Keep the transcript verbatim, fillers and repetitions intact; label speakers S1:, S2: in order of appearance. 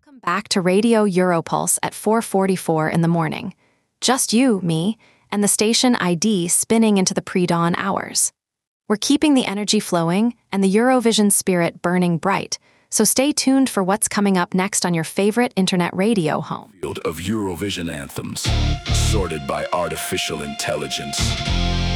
S1: Welcome back to Radio Europulse at four forty-four in the morning. Just you, me, and the station I D spinning into the pre-dawn hours. We're keeping the energy flowing and the Eurovision spirit burning bright, so stay tuned for what's coming up next on your favorite internet radio home.
S2: Field of Eurovision anthems, sorted by artificial intelligence.